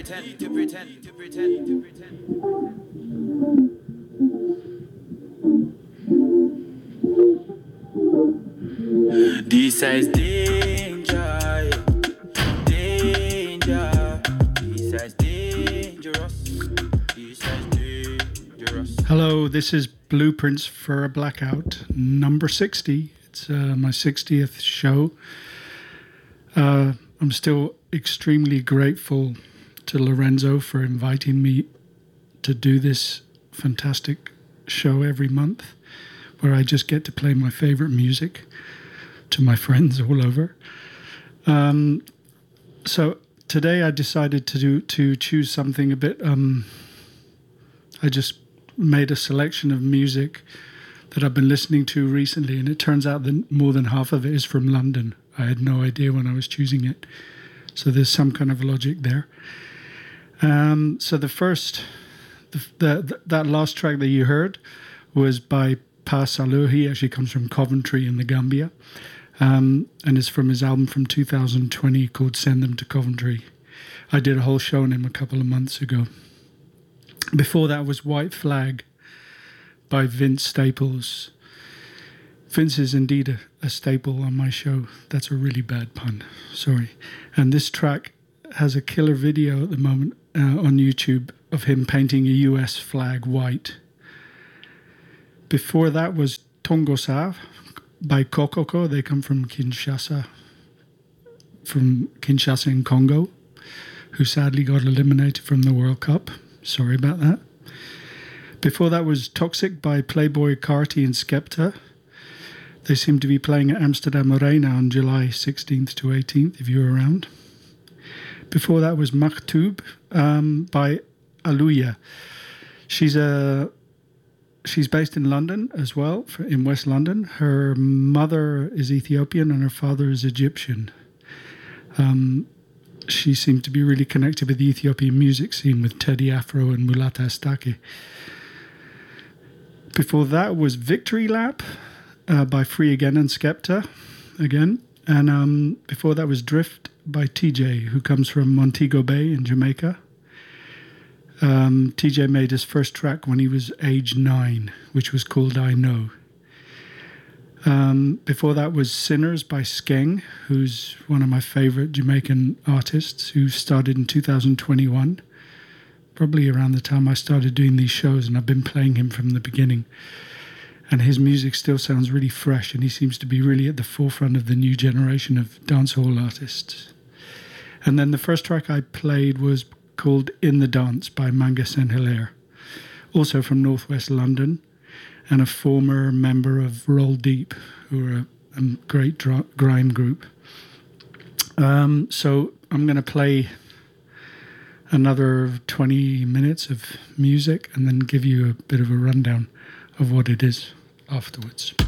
This is danger, danger. This is dangerous. This is dangerous. Hello, this is Blueprints for a Blackout, number 60. It's my 60th show. I'm still extremely grateful to Lorenzo for inviting me to do this fantastic show every month, where I just get to play my favorite music to my friends all over. So today I decided to choose something a bit. I just made a selection of music that I've been listening to recently, and it turns out that more than half of it is from London. I had no idea when I was choosing it, so there's some kind of logic there. So the first, that last track that you heard was by Pa Salieu. He actually comes from Coventry in the Gambia, and it's from his album from 2020 called Send Them to Coventry. I did a whole show on him a couple of months ago. Before that was White Flag by Vince Staples. Vince is indeed a staple on my show. That's a really bad pun, sorry. And this track has a killer video at the moment on YouTube of him painting a US flag white. Before that was Tongo Sa by Kokoko. They come from Kinshasa in Congo, who sadly got eliminated from the World Cup. Sorry about that. Before that was Toxic by Playboy Carti and Skepta. They seem to be playing at Amsterdam Arena on July 16th to 18th, if you're around. Before that was Maktoub by Aluya. She's based in London as well, in West London. Her mother is Ethiopian and her father is Egyptian. She seemed to be really connected with the Ethiopian music scene with Teddy Afro and Mulata Astake. Before that was Victory Lap by Free Again and Skepta again. And before that was Drift by TJ, who comes from Montego Bay in Jamaica. TJ made his first track when he was age 9, which was called I Know. Before that was Sinners by Skeng, who's one of my favorite Jamaican artists, who started in 2021, probably around the time I started doing these shows, and I've been playing him from the beginning. And his music still sounds really fresh, and he seems to be really at the forefront of the new generation of dancehall artists. And then the first track I played was called In the Dance by Manga Saint Hilaire, also from Northwest London, and a former member of Roll Deep, who are a great grime group. So I'm going to play another 20 minutes of music and then give you a bit of a rundown of what it is afterwards.